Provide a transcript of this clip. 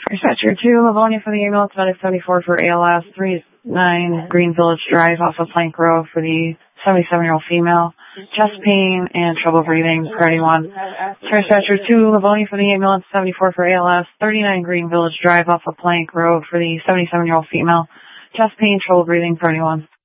Dispatcher 2, Livonia for the ambulance, medic 74 for ALS, 39 Green Village Drive off of Plank Road for the 77-year-old female. Chest pain and trouble breathing for anyone. Dispatcher 2, Livonia for the ambulance, 74 for ALS, 39 Green Village Drive off of Plank Road for the 77-year-old female. Chest pain, trouble breathing for anyone.